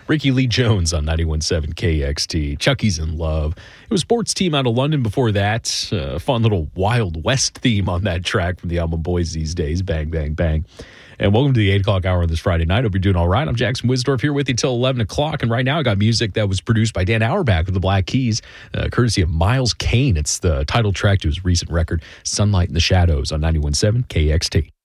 Ricky Lee Jones on 91.7 KXT. Chucky's in Love. It was Sports Team out of London before that. Fun little Wild West theme on that track from the album Boys These Days. Bang, bang, bang. And welcome to the 8 o'clock hour on this Friday night. Hope you're doing all right. I'm Jackson Wisdorf here with you till 11 o'clock. And right now I got music that was produced by Dan Auerbach of the Black Keys, courtesy of Miles Kane. It's the title track to his recent record, Sunlight in the Shadows on 91.7 KXT.